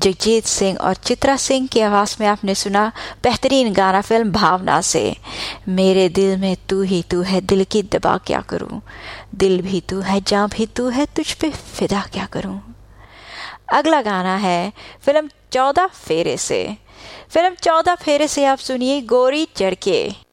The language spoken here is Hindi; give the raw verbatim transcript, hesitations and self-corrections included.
जगजीत सिंह और चित्रा सिंह की आवाज़ में आपने सुना बेहतरीन गाना फिल्म भावना से। मेरे दिल में तू ही तू है, दिल की दबा क्या करूं, दिल भी तू है, जान भी तू है, तुझ पे फिदा क्या करूं। अगला गाना है फिल्म चौदह फेरे से। फिल्म चौदह फेरे से आप सुनिए गोरी चढ़के।